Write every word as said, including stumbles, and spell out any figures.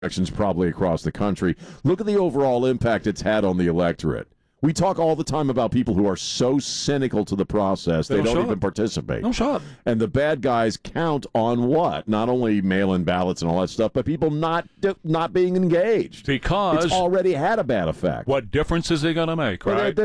elections probably across the country. Look at the overall impact it's had on the electorate. We talk all the time about people who are so cynical to the process, they, They don't, don't show even up. participate. Don't show up. And the bad guys count on what? Not only mail-in ballots and all that stuff, but people not not being engaged. Because it's already had a bad effect. what difference is it going to make, Well, right? they're-